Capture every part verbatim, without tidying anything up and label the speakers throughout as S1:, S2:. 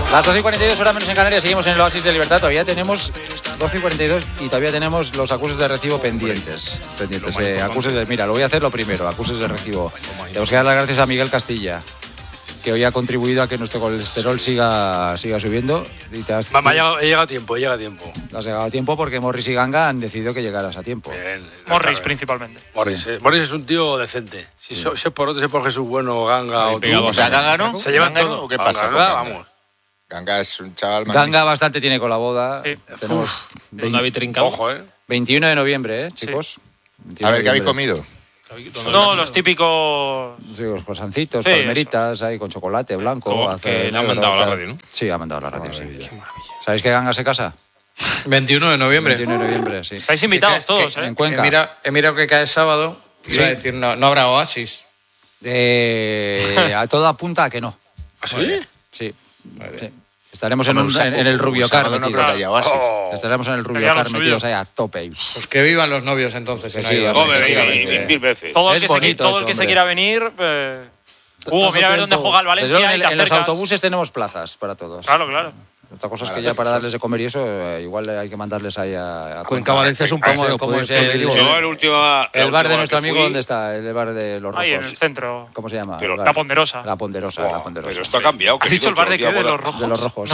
S1: Las doce y cuarenta y dos, horas menos en Canarias, seguimos en el Oasis de Libertad. Todavía tenemos doce y cuarenta y dos y todavía tenemos los acuses de recibo pendientes. pendientes eh, acuses de, mira, lo voy a hacer lo primero, acuses de recibo. Tenemos que dar las gracias a Miguel Castilla, que hoy ha contribuido a que nuestro colesterol siga, siga subiendo. Y te has,
S2: Mamá, he llegado a tiempo, he llegado a tiempo.
S1: Has llegado a tiempo porque Morris y Ganga han decidido que llegaras a tiempo.
S2: Bien,
S3: Morris, principalmente.
S2: Morris, sí. eh. Morris es un tío decente. Si, sí. so, si es por otro, si es por Jesús Bueno, Ganga o tú.
S4: O sea, Ganga no.
S2: Se llevan
S4: ¿Ganga
S2: todo.
S4: no? ¿Qué pasa?
S2: Ganga, vamos.
S4: Ganga es un chaval magnífico.
S1: Ganga bastante tiene con la boda.
S3: Sí.
S1: Tenemos
S5: Los David Trincao.
S2: Ojo, ¿eh?
S1: veintiuno de noviembre, ¿eh, chicos?
S3: Sí.
S4: A ver, ¿qué habéis comido?
S3: No, los típicos...
S1: Sí, los croissancitos,
S3: Sí,
S1: palmeritas, ahí con chocolate blanco.
S5: Como
S1: hace-
S5: que le han mandado a la radio, ¿no?
S1: Sí, ha mandado a la radio, sí. ¿Sabéis que Ganga se casa?
S6: veintiuno de noviembre.
S1: veintiuno de noviembre, sí.
S3: Estáis invitados
S6: Que-
S3: todos,
S6: que-
S3: ¿eh?
S1: En Cuenca.
S6: He mirado, he mirado que cae sábado.
S1: Sí.
S6: Iba a decir, no, no habrá oasis.
S1: Eh, a todo apunta a que no.
S2: ¿Sí?
S1: Sí. sí. Estaremos en, un, en, en el Rubio Car
S4: Sábado no creo que haya oasis.
S2: Oh.
S1: Estaremos en el Rubio
S3: Ya lo
S1: Car
S3: suyo.
S1: metidos ahí a tope.
S6: Pues que vivan los novios entonces.
S1: Que
S6: si no
S1: sí,
S6: hay
S1: hombre,
S6: oasis.
S1: sí,
S7: Joder,
S1: sí,
S7: y- y mil veces.
S3: Todo el
S1: Es
S3: que, se,
S1: bonito
S3: todo el
S1: eso,
S3: que se
S1: hombre.
S3: quiera venir... Eh... Hugo, mira a ver dónde
S1: Todo.
S3: juega el
S1: Desde luego,
S3: Valencia y
S1: en,
S3: te
S1: en los
S3: acercas.
S1: autobuses tenemos plazas para todos.
S3: Claro, claro.
S1: Otra cosa es que ya para darles de comer y eso, eh, igual hay que mandarles ahí a, a
S6: Cuenca Valencia es un
S1: ¿Cómo-
S6: paseo.
S1: cómo
S6: poder-
S1: es el-
S6: poder ir.
S7: Yo el último...
S1: El bar de nuestro
S7: que
S1: amigo,
S7: fui,
S1: ¿dónde está? El bar de los rojos.
S3: Ahí en el centro.
S1: ¿Cómo se llama?
S7: Pero-
S1: El bar.
S3: La Ponderosa.
S1: La Ponderosa,
S7: Buah,
S1: la Ponderosa.
S7: Pero esto ha cambiado.
S3: ¿Has dicho el bar de qué? ¿De los rojos?
S1: De los rojos.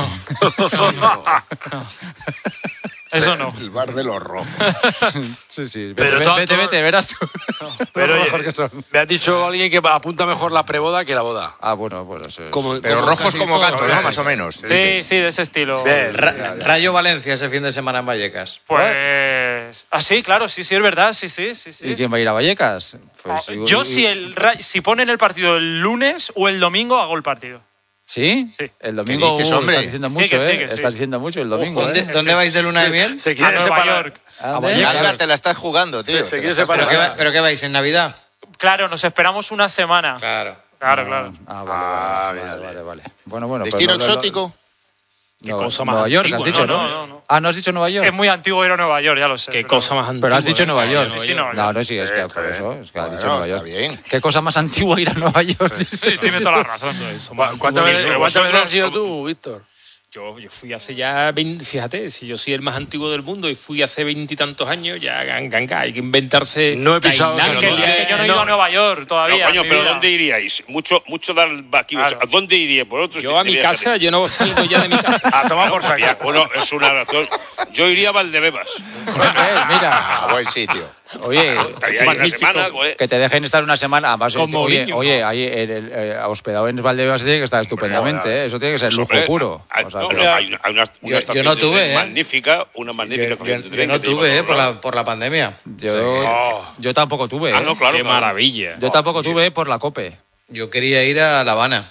S3: Eso no.
S4: El bar de los rojos.
S1: Sí, sí.
S2: Pero
S1: Vete,
S2: todo-
S1: vete,
S2: todo-
S1: vete, verás tú.
S2: Pero
S1: Lo
S2: oye,
S1: mejor que son.
S2: me has dicho alguien que apunta mejor la preboda que la boda.
S1: Ah, bueno, pues eso es.
S6: Como-
S4: Pero
S6: como
S4: rojos
S6: casi
S4: como
S6: todos.
S4: gato, ¿no? Más o menos. te
S3: Sí,
S4: dices.
S3: sí, de ese estilo.
S2: Bien.
S6: Ra- Rayo Valencia ese fin de semana en Vallecas.
S3: Pues... Ah, sí, claro, sí, sí, es verdad, sí, sí, sí. sí.
S1: ¿Y quién va a ir a Vallecas? Pues,
S3: Ah,
S1: igual-
S3: Yo, si, el, Ra- si ponen el partido el lunes o el domingo, hago el partido.
S1: ¿Sí?
S3: Sí.
S1: El domingo.
S4: ¿Qué dices,
S1: uh,
S4: hombre?
S1: Estás diciendo
S3: Sí,
S1: mucho,
S3: que sí,
S1: ¿eh?
S3: que sí.
S1: Estás diciendo mucho el domingo,
S6: ¿Dónde,
S1: ¿eh?
S6: ¿dónde vais de luna de miel?
S2: Se
S3: A
S2: quiere
S3: Nueva
S2: separar.
S3: York.
S1: ¿A dónde?
S4: Ganga, te la estás jugando, tío.
S2: Se
S4: Te
S2: quiere
S4: la estás
S2: separar.
S6: ¿Pero qué,
S4: jugando.
S6: va- ¿Pero qué vais en Navidad?
S3: Claro, nos esperamos una semana.
S6: Claro.
S3: Claro, claro.
S1: Ah, vale, vale,
S2: Ah,
S1: vale,
S2: mira,
S1: vale, vale. Bueno, bueno.
S4: ¿Destino
S1: pero no- no-
S4: exótico?
S5: Qué
S1: no,
S5: cosa más
S1: Nueva York,
S5: antigua,
S1: has dicho,
S3: no,
S1: ¿no?
S3: no, no.
S1: Ah, ¿no has dicho Nueva York?
S3: Es muy antiguo ir a Nueva York, ya lo sé.
S5: Qué
S3: pero-
S5: cosa más antigua.
S1: Pero has dicho
S5: ¿eh?
S1: Nueva York.
S3: Sí, sí, Nueva
S1: No,
S3: York.
S1: no, sí, es que por eso. Es que has dicho
S4: Bueno,
S1: Nueva
S4: está
S1: York.
S4: bien.
S1: ¿Qué cosa más antigua ir a Nueva York?
S3: Sí, tiene toda la razón.
S2: ¿Cu- ¿Cuántas veces,
S7: Pero
S2: cuántas veces
S7: vosotros-
S2: has sido tú, Víctor?
S5: Yo, yo fui hace ya, veinte, fíjate, si yo soy el más antiguo del mundo y fui hace veintitantos años, ya ganga, hay que inventarse.
S2: No he pisado-
S5: Tailandia,
S3: Es que, es que yo no he ido a Nueva York todavía.
S7: No, coño,
S3: en mi
S7: pero
S3: vida.
S7: ¿dónde iríais? Mucho, mucho dar aquí.
S3: Claro.
S7: ¿A dónde iría? Por otros
S5: Yo a mi casa, yo no salgo ya de mi casa.
S2: A tomar por saco.
S7: Bueno, es una razón. Yo iría a Valdebebas.
S1: Mira,
S4: A buen sitio.
S1: oye,
S7: Estaría ahí una
S5: Magnífico.
S7: semana, güey.
S1: que te dejen estar una semana. Además,
S5: Con
S1: oye,
S5: Mourinho.
S1: oye, ahí en el, eh, hospedado en Valdebebas tiene que estar estupendamente, ¿eh? Eso tiene que ser lujo
S7: Hombre,
S1: puro.
S7: hay-
S1: O sea,
S7: no,
S1: que-
S7: no, hay una, hay una, una
S6: Yo-
S7: estación
S6: yo no
S7: de
S6: tuve,
S7: tren
S6: ¿eh?
S7: magnífica, una magnífica
S6: Yo,
S7: estación
S6: yo-
S7: de tren
S6: yo no
S7: que te lleva
S6: tuve,
S7: a
S6: eh,
S7: todos
S6: por
S7: lados.
S6: la, por la pandemia.
S1: yo,
S2: Oh.
S1: yo tampoco tuve.
S7: Ah,
S1: ¿eh?
S7: no, claro.
S5: Qué
S7: claro.
S5: maravilla.
S1: Yo tampoco tuve por la COPE.
S6: Yo quería ir a La Habana.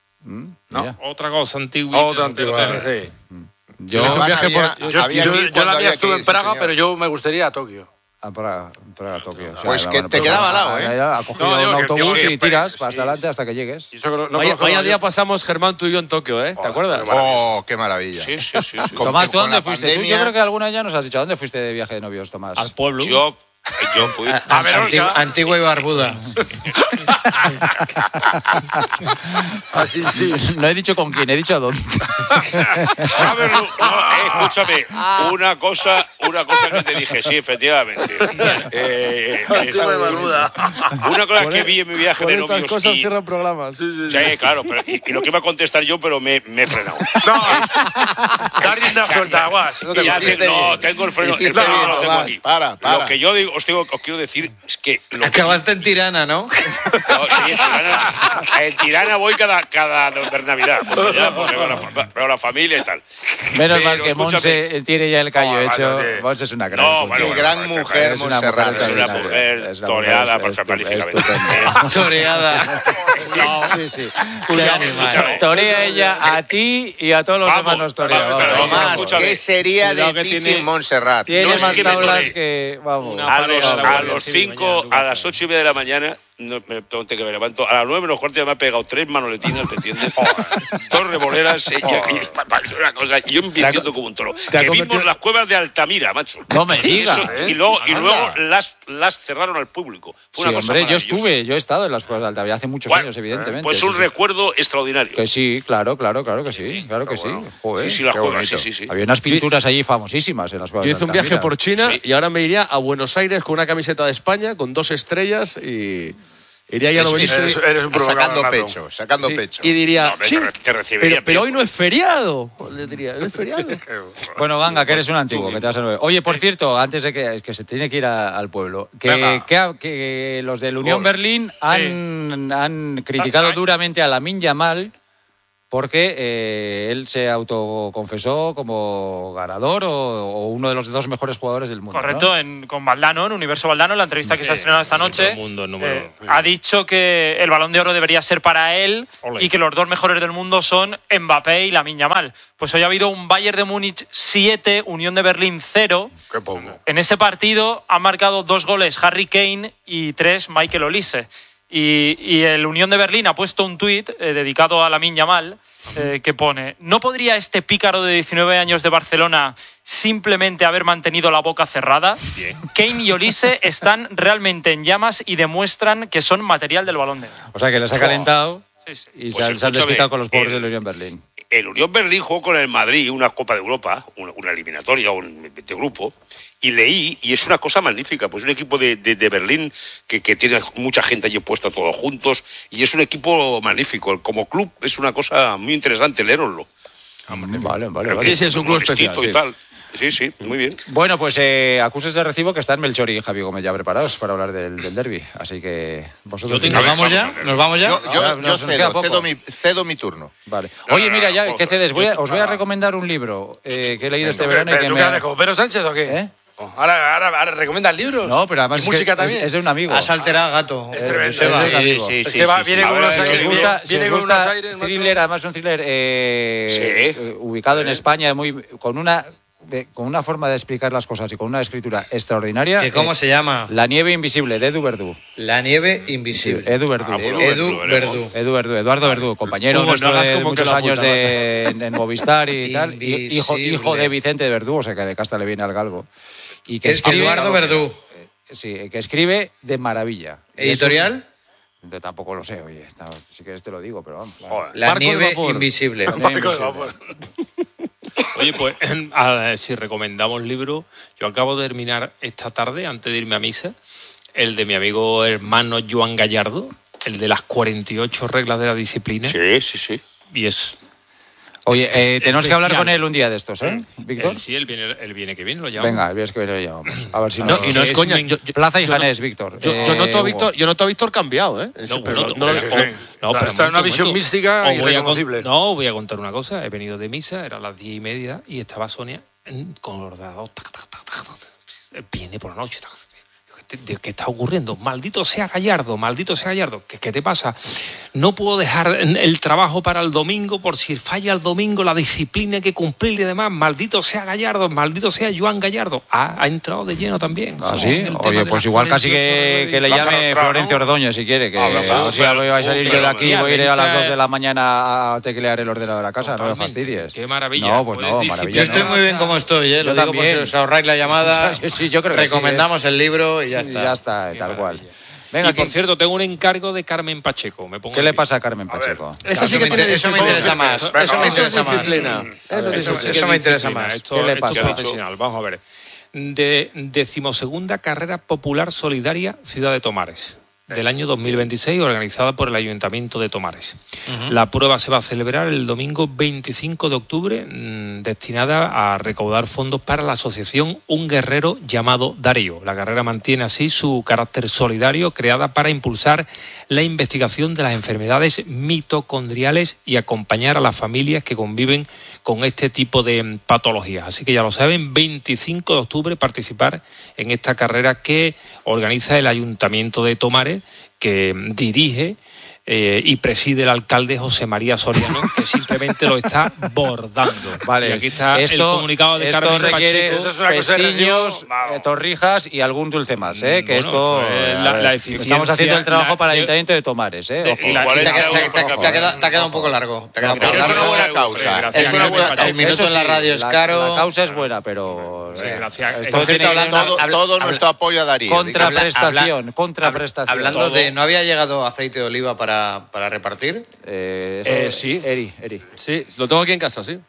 S1: Mira.
S5: Otra cosa antigua.
S2: Otra antigua. Sí.
S1: Yo,
S4: La Habana
S2: viaje por-
S4: había-
S2: Yo,
S4: había
S2: yo-
S4: que ir
S2: yo
S4: cuando
S2: la mía
S4: había
S2: estuve
S4: que
S2: en
S4: ir, sí,
S2: Praga,
S4: señor.
S2: pero yo me gustaría a Tokio.
S1: a Praga, Praga, Tokio. O sea,
S4: Pues que
S1: bueno,
S4: te
S1: pues
S4: quedaba
S1: nada,
S4: al lado, ¿eh?
S1: ya, Ha cogido
S2: No, digo
S1: un
S2: que-
S1: autobús
S2: digo que-
S1: y tiras
S2: sí.
S1: para adelante hasta que llegues.
S2: Y eso que no, no
S6: Vaya,
S2: conozco
S6: vaya
S2: Nueva
S6: día
S2: York.
S6: pasamos Germán tú y yo en Tokio, ¿eh? ¿Te acuerdas?
S4: Oh, qué maravilla.
S7: Sí, sí, sí. sí.
S4: Con-
S1: Tomás, ¿tú
S4: con
S1: dónde
S4: la
S1: fuiste? Tú,
S4: pandemia-
S1: yo creo que alguna ya nos has dicho. ¿A dónde fuiste de viaje de novios, Tomás?
S5: Al pueblo.
S7: Yo, yo fui.
S3: A ver,
S6: Antigua,
S3: Olga.
S6: antigua y barbuda.
S2: Así sí.
S1: No he dicho con quién, he dicho a dónde.
S7: ¿Sabes? lo- No, eh, escúchame, una cosa, una cosa que te dije, sí, efectivamente. Eh,
S2: Antigua y barbuda.
S7: Una cosa que vi en mi viaje de novios y,
S6: programas. Sí, sí,
S7: sí, claro, pero, y, y lo que iba a contestar yo, pero me, me he frenado.
S2: No, da rienda suelta, guas.
S7: Y ya te- no, tengo el freno, el
S4: Hiciste
S7: freno
S4: bien,
S7: lo tengo
S4: Tomás,
S7: aquí.
S4: para, para.
S7: Lo que yo digo, os, digo, os quiero decir es que... Lo que
S6: Acabaste en Tirana, ¿no?
S7: No, sí, en, Tirana, en Tirana voy cada, cada Navidad, porque ya pues, veo, la, fa- veo la familia y tal.
S1: Menos
S7: Pero,
S1: mal que
S7: escúchame.
S1: Monse tiene ya el callo
S7: Oh,
S1: hecho.
S7: vale, sí.
S1: Monse es una gran.
S7: No,
S1: puta.
S7: bueno,
S4: Qué
S7: bueno,
S4: gran
S7: bueno,
S4: mujer,
S1: es una
S4: Montserrat.
S1: mujer
S7: Es una
S1: extraordinaria.
S7: mujer
S1: Es una
S7: toreada
S1: mujer estu-
S7: magníficamente.
S1: estupenda.
S6: Toreada.
S1: No, sí, sí.
S7: Escúchame.
S1: Torea ella a ti y a todos los
S7: Vamos,
S1: demás nos torea.
S7: vamos,
S1: vamos.
S7: vamos.
S4: Tomás,
S7: Escúchame.
S4: ¿qué sería
S5: Cuidado
S4: de
S5: que
S4: ti
S5: tiene-
S4: sin Montserrat?
S1: Tiene
S7: No sé
S1: más
S7: qué me
S1: tablas
S7: toreé.
S1: que. Vamos.
S5: Una
S7: A
S5: pareja
S7: los,
S5: de la
S7: a
S5: Guardia
S7: los
S5: Civil
S7: cinco,
S5: mañana, tú
S7: a
S5: vas
S7: las ocho y media de la mañana, no, me tengo que me levanto. A las nueve menos cuarto ya me ha pegado tres manoletinas, ¿me entiendes? Dos revoleras, eh, y, y- pa- pa- es una cosa. Y, Yo me siento como un toro.
S5: te ha
S7: Que
S5: convertido-
S7: vimos las cuevas de Altamira, macho.
S1: No me
S7: Y
S1: digas,
S7: eso-
S1: ¿eh?
S7: Y luego, y
S1: Anda.
S7: luego las, las cerraron al público. Fue
S1: Sí,
S7: una cosa
S1: hombre, yo
S7: maravillosa.
S1: estuve, yo he estado en las cuevas de Altamira hace muchos
S7: Bueno,
S1: años, evidentemente.
S7: Pues
S1: sí,
S7: un
S1: sí.
S7: recuerdo extraordinario.
S1: Que sí, claro, claro, claro que sí, claro que sí. Joder,
S7: Sí, sí, las
S1: qué
S7: cuevas, sí,
S1: bonito.
S7: sí, sí.
S1: Había unas pinturas allí famosísimas en las cuevas
S8: Yo
S1: de
S8: hice un viaje
S1: Altamira.
S8: por China
S7: Sí.
S8: y ahora me iría a Buenos Aires con una camiseta de España, con dos estrellas y iría ya al
S4: Es-
S8: obelisco.
S2: Eres, eres un programa
S4: Sacando
S2: rato.
S4: pecho, sacando
S8: Sí,
S4: pecho.
S8: y diría,
S7: No, hombre,
S8: sí,
S7: te re- te recibiría
S8: pero, pero
S7: bien.
S8: hoy no es feriado. Le diría, ¿no es feriado?
S1: Bueno, Ganga, que eres un antiguo, que te vas a nueve. Oye, por cierto, antes de que, que se tiene que ir a- al pueblo, que,
S2: Venga.
S1: que, ha- que los del Unión
S7: Gol.
S1: Berlín han, han criticado
S2: Ah, ah.
S1: duramente a Lamine Yamal porque eh, él se autoconfesó como ganador o, o uno de los dos mejores jugadores del mundo.
S3: Correcto,
S1: ¿no?
S3: en, con Valdano, en Universo Valdano, en la entrevista que se ha estrenado esta
S5: todo
S3: noche,
S5: el mundo, el número-
S3: eh, ha dicho que el Balón de Oro debería ser para él
S5: Ole.
S3: y que los dos mejores del mundo son Mbappé y Lamine Yamal. Pues hoy ha habido un Bayern de Múnich siete, Unión de Berlín cero.
S2: Qué poco.
S3: En ese partido han marcado dos goles Harry Kane y tres Michael Olise. Y, y el Unión de Berlín ha puesto un tuit eh, dedicado a Lamine Yamal eh, que pone: ¿no podría este pícaro de diecinueve años de Barcelona simplemente haber mantenido la boca cerrada? Kane y Olise están realmente en llamas y demuestran que son material del Balón de Oro.
S1: O sea, que les ha calentado
S3: Sí, sí.
S1: y
S7: Pues
S1: se, han- se han
S7: escúchame,
S1: desquitado con los pobres
S7: el-
S1: del Unión Berlín.
S7: El Unión Berlín jugó con el Madrid una Copa de Europa, una, una eliminatoria, un de grupo, y leí, y es una cosa magnífica, pues un equipo de, de, de Berlín que, que tiene mucha gente allí puesta todos juntos, y es un equipo magnífico. Como club es una cosa muy interesante, leeroslo.
S1: Vale, vale,
S8: Sí,
S1: vale.
S8: sí, es un club especial.
S7: Modestito y
S8: Sí.
S7: tal. Sí, sí, muy bien.
S1: Bueno, pues eh, acuses de recibo que están Melchor y Javi Gómez ya preparados para hablar del, del derbi. Así que vosotros...
S5: Yo tengo-
S6: ¿Nos
S7: ver,
S6: vamos
S7: vamos
S6: ya?
S7: a ver.
S6: ¿Nos vamos ya?
S4: Yo, yo,
S1: Ahora
S4: yo
S1: nos queda
S4: cedo,
S1: poco.
S4: cedo mi, cedo mi turno.
S1: Vale.
S7: No,
S1: Oye,
S7: no,
S1: mira,
S7: no,
S1: ya
S7: no,
S1: que cedes, voy a- os voy a
S2: nada.
S1: recomendar un libro eh, que he leído este
S2: ¿Pero,
S1: verano y
S2: pero
S1: que
S2: tú
S1: me...
S2: qué haces, como Pedro Sánchez o qué?
S1: ¿Eh?
S2: Oh, Ahora, ahora, ahora recomiendas libros.
S1: No, pero además
S2: ¿Y
S1: es, que
S2: música
S1: es,
S2: también.
S1: es de un amigo.
S6: Has alterado, gato.
S2: Es
S1: Eh,
S2: tremendo.
S1: Joseba.
S2: Sí,
S1: Es de un amigo.
S4: sí,
S2: Es
S4: sí,
S2: que va-
S4: sí,
S2: viene
S4: sí.
S2: con
S7: Ahora,
S2: unos
S7: si
S1: Si
S2: aires.
S1: os
S7: os
S1: gusta, si
S2: viene
S1: os
S2: con
S1: gusta
S2: unos aires, macho.
S1: thriller, además un thriller eh,
S7: Sí.
S1: eh, ubicado en España, muy con una de- con una forma de explicar las cosas y con una escritura extraordinaria.
S6: ¿Que ¿Cómo
S1: eh,
S6: se llama?
S1: La nieve invisible, de Edu Verdú.
S6: La nieve invisible.
S1: Edu Verdú.
S7: Ah, bueno,
S6: Edu
S7: lo veremos.
S6: Verdú.
S1: Edu Verdú, Eduardo Verdú, compañero
S8: Hugo, no
S1: nuestro
S8: hagas
S1: de
S8: como que
S1: muchos
S8: lo
S1: años
S8: apunta,
S1: de, en, en Movistar y tal. y- Hijo,
S6: Invisible.
S1: hijo de Vicente de Verdú, o sea que de casta le viene al galgo. Y que
S6: Es
S1: escribe,
S6: Eduardo Verdú.
S1: Sí, que escribe de maravilla. Y es un-
S6: ¿Editorial?
S1: Yo tampoco lo sé, oye. está- Si quieres te lo digo, pero vamos.
S7: Joder.
S6: La
S8: Barco de
S6: nieve
S8: vapor.
S6: invisible.
S1: La nieve
S2: Barco de
S1: invisible.
S2: vapor.
S5: Oye, pues a- si recomendamos libros, yo acabo de terminar esta tarde, antes de irme a misa, el de mi amigo hermano Joan Gallardo, el de las cuarenta y ocho reglas de la disciplina.
S7: Sí, sí, sí.
S5: Y es...
S1: Oye, eh,
S5: Es-
S1: tenemos
S5: es
S1: que hablar
S5: bestial.
S1: con él un día de estos, ¿eh, Víctor?
S5: Él, sí, él viene, él viene que viene, lo llamamos.
S1: Venga, el viernes que viene lo llamamos. A ver si
S8: No,
S1: nos...
S8: y no es
S5: Es
S8: coña.
S5: men-
S8: Yo, yo-
S1: Plaza y
S8: yo no-
S1: Janés, Víctor.
S8: yo,
S1: Eh,
S8: yo noto a
S1: Hugo.
S8: Víctor, yo noto a Víctor cambiado, ¿eh?
S5: No,
S8: pero
S5: bueno,
S8: no-
S5: pero-
S8: no-
S2: sí,
S8: o-
S2: sí.
S5: No,
S2: Está-
S5: pero
S2: está en
S5: momento,
S2: una visión
S5: momento.
S2: mística
S5: Os voy a con-
S2: irreconocible.
S5: No, voy a contar una cosa. He venido de misa, eran las diez y media y estaba Sonia en- con el ordenador. tac, tac, tac, tac, tac. Viene por la noche. tac, tac. ¿Qué te- ¿Qué está ocurriendo? Maldito sea Gallardo, maldito sea Gallardo. ¿Qué, qué te pasa? No puedo dejar el trabajo para el domingo por si falla el domingo, la disciplina hay que cumplir y demás. Maldito sea Gallardo, maldito sea Joan Gallardo. Ha, ha entrado de lleno también.
S1: ¿Ah,
S5: Con
S1: sí?
S5: el tema
S1: Oye,
S5: de
S1: pues
S5: las
S1: igual casi
S5: cuarenta y ocho
S1: que,
S5: reglas
S1: que le
S2: Vas a
S1: llame
S2: arrastrar,
S1: Florencio
S2: ¿no?
S1: Ordóñez si quiere. Que
S7: Ah, vas a-
S1: o sea, voy a salir yo de aquí,
S5: Hostia,
S1: voy a ir a las
S5: venita-
S1: dos de la mañana a teclear el ordenador a casa, no me
S5: Totalmente.
S1: fastidies.
S5: Qué maravilla.
S1: No, pues
S5: Puedes
S1: no,
S5: disciplinar.
S1: maravilla.
S6: Yo estoy muy bien como estoy, ¿eh? Lo
S1: Yo
S6: digo por si
S1: también.
S6: os ahorráis la llamada.
S1: Sí, sí, yo creo que sí,
S6: Recomendamos el libro y ya
S1: Sí,
S6: está.
S1: ya está,
S5: Qué
S1: tal cual.
S5: maravilla.
S1: Venga,
S5: y por
S1: ¿qué,
S5: cierto, tengo un encargo de Carmen Pacheco. Me pongo
S1: ¿qué le
S5: en
S1: pasa a Carmen Pacheco?
S6: Eso sí que
S8: Eso me
S6: tiene
S8: inter- eso me interesa más.
S2: Venga,
S8: Eso me
S2: va.
S8: interesa más.
S2: Disciplina.
S5: pie.
S6: Eso-
S5: Eso,
S6: eso
S5: sí que
S6: me interesa
S5: disciplina.
S6: más.
S5: Esto,
S1: ¿Qué le
S5: esto
S1: pasa?
S5: es profesional. Vamos a ver. De decimosegunda carrera popular solidaria Ciudad de Tomares, del año dos mil veintiséis, organizada por el Ayuntamiento de Tomares. La prueba se va a celebrar el domingo veinticinco de octubre, mmm, destinada a recaudar fondos para la asociación Un Guerrero llamado Darío. La carrera mantiene así su carácter solidario, creada para impulsar la investigación de las enfermedades mitocondriales y acompañar a las familias que conviven con este tipo de mm, patologías. Así que ya lo saben, veinticinco de octubre participar en esta carrera que organiza el Ayuntamiento de Tomares, que mm, dirige eh, y preside el alcalde José María Soriano, que simplemente lo está bordando.
S1: Vale.
S5: Y aquí está
S1: esto,
S5: el comunicado de
S1: esto
S5: Carmen
S1: requiere
S5: Pacheco.
S2: Eso es una cosa de
S1: pestiños,
S2: recibo, vamos.
S1: eh, torrijas y algún dulce más, ¿eh? Que
S5: Bueno,
S1: esto...
S5: pues,
S1: a
S5: la-
S1: ver,
S5: la eficiencia,
S1: estamos haciendo el trabajo
S5: la-
S1: para el
S5: de-
S1: Ayuntamiento de Tomares, ¿eh? Ojo.
S5: la-
S6: Te ha,
S7: cuarenta
S6: te ha-
S7: euros por
S6: te ha
S7: capítulo.
S6: quedado, te ha quedado un poco largo. Te ha quedado
S4: Pero
S6: un
S4: es
S6: poco
S4: una
S6: largo.
S4: buena causa.
S5: Gracias,
S4: Es una buena
S5: Pacheco.
S6: El minuto
S1: Eso
S6: en la
S1: sí,
S6: radio es
S1: la-
S6: caro.
S1: La causa es buena, pero...
S5: Sí,
S1: eh,
S5: gracias.
S1: esto
S5: Por
S1: tiene
S6: cierto, hablando-
S4: Todo,
S6: habla-
S4: todo
S6: habla-
S4: nuestro apoyo a Darío.
S1: contraprestación,
S6: Habla-
S1: contraprestación.
S6: Hablando
S1: Todo.
S6: de, ¿no había llegado aceite de oliva para, para repartir?
S1: Eh, eso-
S8: Eh, sí.
S1: Eri, Eri.
S8: Sí, lo tengo aquí en casa, sí.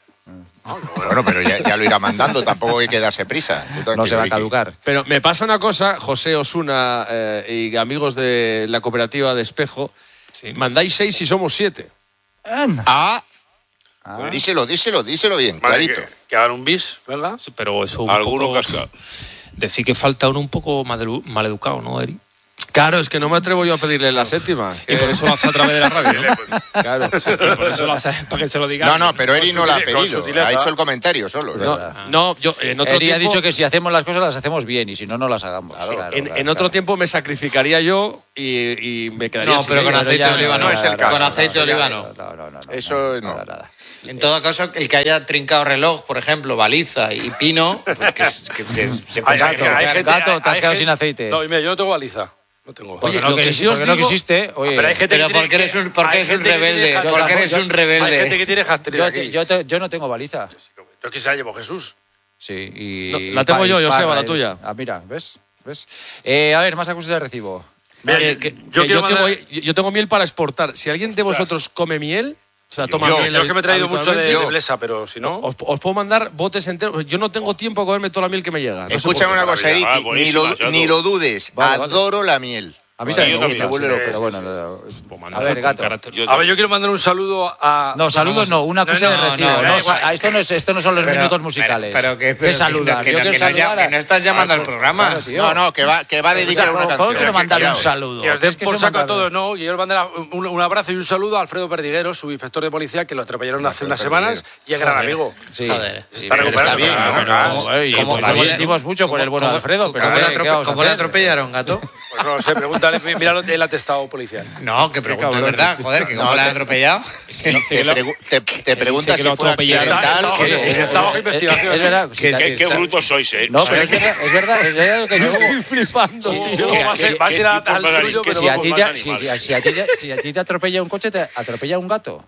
S4: Bueno, pero ya, ya lo irá mandando, tampoco hay que darse prisa. Tú
S1: No se va a
S4: tranquilo,
S1: caducar.
S8: Pero me pasa una cosa, José Osuna eh, y amigos de la cooperativa de Espejo, mandáis seis y somos siete.
S4: Vicky. Ah, pues díselo, díselo, díselo bien,
S2: Vale,
S4: clarito.
S2: que, que hagan un bis, ¿verdad?
S5: Pero eso un
S7: Algunos
S5: poco...
S7: cascados.
S5: Decir que falta uno un poco mal educado, ¿no, Eri?
S8: Claro, es que no me atrevo yo a pedirle la séptima.
S5: Y por eso lo hace a través de la radio, ¿no?
S8: Claro.
S5: Y por eso lo hace para que se lo diga.
S4: No, no, pero Eri no lo ha
S2: Con
S4: pedido.
S2: sutileza.
S4: Ha hecho el comentario solo.
S8: No, no, yo en otro
S1: Eri ha
S8: tiempo,
S1: dicho que si hacemos las cosas las hacemos bien y si no, no las hagamos. Claro,
S8: en,
S1: claro,
S8: en otro
S1: claro.
S8: tiempo me sacrificaría yo y, y me quedaría
S6: No,
S8: sin
S6: pero con
S8: ella.
S6: aceite
S1: ya
S6: de oliva
S1: no,
S6: no.
S4: no es el caso.
S6: Con aceite de
S4: No,
S6: oliva
S4: ya,
S6: no.
S1: No, no, no, no,
S4: Eso no.
S1: nada, nada.
S6: En todo caso, el que haya trincado reloj, por ejemplo, baliza y pino, pues que, que se, se
S2: Hay-
S6: ponga
S2: hay-
S6: a
S2: hay
S6: tocar.
S2: gente-
S1: Gato, te has
S2: hay
S1: quedado
S2: gente-
S1: sin aceite.
S2: No, y mira, yo no tengo baliza. No tengo.
S8: Oye,
S1: Porque no
S8: lo que
S1: quis-
S8: sí os
S1: porque no
S8: digo-
S1: quisiste, oye,
S2: Pero hay gente
S6: Pero
S2: que
S6: porque
S2: tiene-
S6: eres un- porque
S2: hay
S6: eres un
S2: gente que tiene
S6: rebelde,
S2: hat-trick.
S6: porque eres un rebelde.
S2: Hay gente que tiene hat-trick
S1: yo,
S2: aquí.
S1: yo, te- yo no tengo baliza.
S2: Yo que se la llevo Jesús.
S1: Sí, y...
S8: No, la tengo
S1: pa-
S8: yo,
S1: y
S8: Joseba,
S1: para-
S8: la tuya.
S1: Ah, mira, ¿ves? ¿Ves? Eh, a ver, más acusaciones de recibo.
S2: Mira,
S8: Que-
S2: yo-
S8: que-
S2: yo
S8: que
S2: quiero
S8: yo, tengo,
S2: mandar-
S8: yo tengo miel para exportar. Si alguien de vosotros come miel, o sea, toma
S4: Yo.
S8: miel.
S2: Yo es que me he traído mucho de,
S8: habitualmente,
S2: de Blesa, pero si no...
S8: Os, os puedo mandar botes enteros. Yo no tengo tiempo a comerme toda la miel que me llega. No sé
S4: Escúchame
S8: por qué.
S4: una cosa,
S7: maravilla.
S4: Eriki,
S7: Ah,
S4: ni,
S7: buenísima,
S4: lo,
S7: Chato.
S4: ni lo dudes.
S1: Vale, vale.
S4: Adoro la miel.
S1: A mí
S7: Sí,
S1: también
S7: yo
S1: me
S7: también,
S1: gusta,
S7: me vuelve
S1: sí,
S7: loco.
S1: pero bueno. no-
S5: Pues
S1: A
S5: mandar
S1: ver,
S5: con
S1: gato.
S5: carácter-
S7: Yo
S2: A ver, yo quiero mandar un saludo a...
S1: No, saludos no, una cosa
S6: no,
S1: de recibo.
S6: no,
S1: No,
S6: no,
S1: o sea, esto, no es, esto no son los
S6: Pero-
S1: minutos musicales.
S6: Pero, pero que,
S1: ¿Qué
S6: pero que
S1: saludar?
S6: no, que
S1: Yo
S6: no,
S1: quiero
S6: que no,
S1: saludar
S6: ya-
S1: a-
S6: que no estás llamando al
S1: Claro,
S6: programa.
S1: tío.
S4: No, no, que va, que va a dedicar
S1: ¿Cómo-
S4: una
S1: ¿Cómo
S4: canción.
S1: quiero mandarle un
S4: Callao.
S1: saludo?
S2: Que os den
S1: Es que
S2: por
S1: eso
S2: saco a
S1: manda-
S2: todos, ¿no? Y yo os mandar un, un abrazo y un saludo a Alfredo Perdiguero, su inspector de policía, que lo atropellaron hace unas semanas y es gran amigo.
S1: Sí.
S6: Joder.
S1: Sí,
S2: Está
S1: pero
S2: recuperando,
S4: bien, ¿no?
S2: pero-
S1: Como-
S2: pero-
S1: y
S6: ¿Cómo-
S1: como
S6: cómo-
S1: sentimos mucho por el bueno de Alfredo, pero
S6: ¿Cómo, le,
S1: ¿qué- qué
S6: atrope-
S1: vamos a
S6: cómo le
S1: hacer?
S6: atropellaron, gato?
S2: Pues no lo sé, pregúntale, míralo el atestado policial.
S6: No, que pregunto, es verdad, joder, que
S4: No,
S6: cómo le han
S4: te-
S6: atropellado.
S4: Te, pregu- te, te preguntas
S5: que
S4: si
S5: lo
S4: fue
S5: atropellaron.
S4: accidental.
S2: Está-
S4: que-
S2: está- está bajo investigación.
S1: Es, es verdad. si
S6: Que
S1: te-
S6: sí,
S7: Qué, qué
S6: está-
S7: brutos sois, ¿eh?
S1: No, pero es verdad, es verdad, es verdad lo que yo...
S8: Estoy flipando,
S1: Sí,
S8: tío.
S1: sí,
S2: Va a ser- va a ser
S7: qué
S2: al
S7: tipos más
S2: tuyo,
S7: que
S2: pero
S1: Si a,
S7: somos
S1: ti
S7: más
S1: te, si,
S7: animales.
S1: si- si a ti te, si a ti te atropella un coche, te atropella un gato.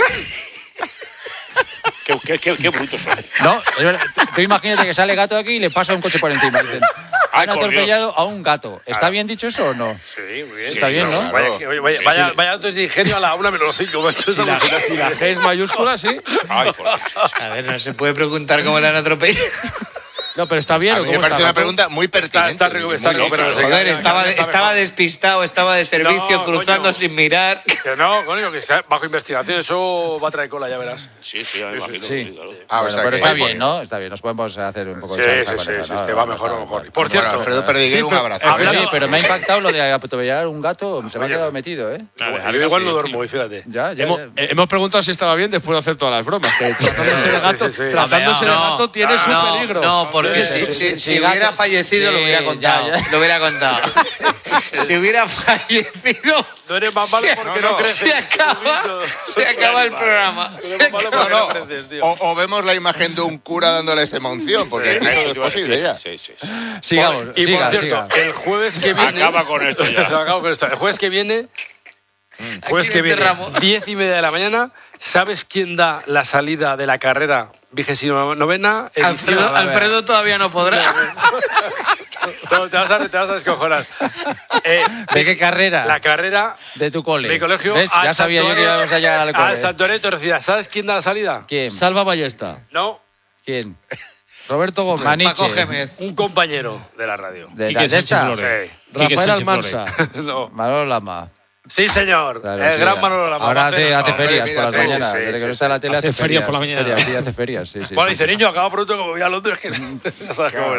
S7: Qué, qué, qué, qué brutos sois.
S1: No, es verdad. Tú imagínate que sale gato aquí y le pasa un coche por encima. Dicen,
S7: Ay,
S1: han
S7: por
S1: atropellado a un gato. ¿Está bien dicho eso o no?
S2: Sí, muy bien.
S1: Está bien, ¿no?
S2: Vaya, que- oye, vaya, vaya, vaya datos de ingenio a la una menos cinco, macho.
S8: Si la, si la G es mayúscula, sí.
S7: Ay, por Dios.
S6: A ver, no se puede preguntar cómo le han atropellado.
S8: No, pero está bien.
S4: A
S8: ¿o
S4: mí me
S8: cómo
S4: parece
S8: está,
S4: una
S8: gato?
S4: pregunta muy pertinente.
S2: está recu- está
S4: muy lógica.
S2: recuperado.
S6: Joder,
S2: Ya,
S6: estaba,
S2: ya está
S6: estaba
S2: mejor.
S6: despistado, estaba de servicio,
S2: No,
S6: cruzando
S2: coño.
S6: sin mirar.
S2: Que no, coño, que está bajo investigación, eso va a traer cola, ya verás.
S7: Sí, sí, ya me imagino.
S1: Sí.
S7: claro.
S4: Ah, o
S1: Bueno,
S4: sea
S1: pero
S4: que-
S1: está bien, ¿no? Está bien, nos podemos hacer un poco
S2: Sí,
S1: de
S2: sí,
S1: chanza
S2: sí,
S1: con
S2: sí,
S1: eso,
S2: sí,
S1: ¿no?
S2: va
S1: No,
S2: mejor,
S1: está
S2: va mejor.
S1: bien.
S2: Por
S4: Bueno,
S2: cierto,
S4: Alfredo Perdiguero, un
S2: pero-
S4: abrazo.
S2: hablando-
S1: Oye, pero me ha impactado lo de atropellar un gato. Se me ha quedado metido, ¿eh?
S2: yo igual no duermo hoy, fíjate.
S1: Ya, ya,
S8: Hemos,
S1: ya.
S8: eh, hemos preguntado si estaba bien después de hacer todas las bromas. Que tratándose de gato,
S2: sí, sí.
S8: tratándose de
S6: No,
S8: gato tiene su
S6: no,
S8: peligro.
S6: No, porque
S1: Sí,
S6: si,
S1: sí,
S6: si-
S1: sí,
S6: si
S1: sí,
S6: hubiera
S1: gato,
S6: fallecido
S1: sí,
S6: lo hubiera
S1: ya,
S6: contado.
S1: ya.
S6: Lo hubiera contado. Si hubiera fallecido,
S2: No eres más malo
S6: se-
S2: porque
S4: no,
S2: no,
S4: no,
S2: creces.
S6: se acaba, se acaba el programa. Se
S2: Eres más malo
S6: acaba.
S4: No,
S2: porque
S4: no.
S2: no creces, tío.
S4: O, o vemos la imagen de un cura dándole esta unción, porque
S7: Sí,
S4: eso
S7: sí,
S4: es posible ya.
S7: Sí, sí, sí.
S1: Sigamos,
S2: Y
S1: siga,
S2: por cierto,
S1: siga.
S2: el jueves que viene.
S7: Acaba con esto ya.
S2: Acabo con esto. El jueves que viene. Jueves
S6: Aquí
S2: que viene,
S6: enterramos.
S2: diez y media de la mañana. ¿Sabes quién da la salida de la carrera vigésima novena?
S6: Alfredo, Alfredo todavía no podrá.
S2: No, te vas a, te vas a descojonar. Eh,
S1: ¿De qué carrera?
S2: la carrera
S1: De tu cole.
S2: mi colegio.
S1: ¿Ves?
S2: al
S1: Ya sabía yo que
S2: santuario-
S1: íbamos a llegar al
S2: Al
S1: cole.
S2: santuario de Torrecilla. ¿Sabes quién da la salida?
S1: ¿Quién?
S8: Salva Ballesta.
S2: No,
S1: ¿Quién?
S8: Roberto Gómez.
S1: Maniche.
S6: Paco Gémez.
S2: un compañero de la radio.
S1: De,
S5: Quique
S1: de
S5: Sánchez
S1: esta.
S5: Flores.
S2: Sí.
S5: Quique
S8: Rafael
S5: Sánchez
S8: Almansa.
S2: No.
S1: Manolo Lama.
S2: Sí, señor.
S1: Claro,
S2: el
S1: sí,
S2: gran
S1: ya.
S2: Manolo Lama.
S1: Ahora
S2: Va a hacer-
S1: hace, hace
S4: Hombre,
S1: ferias
S4: mira,
S1: por las
S4: sí,
S1: mañanas.
S2: sí,
S1: Desde que
S2: sí,
S1: no está en la tele
S5: Hace
S1: hace
S5: ferias
S1: ferias.
S5: por la mañana.
S1: Ferias, sí, hace ferias. Sí, sí,
S2: Bueno,
S1: sí,
S2: dice,
S1: sí.
S2: niño, acaba pronto que me voy a Londres. Que ya sabes cómo es.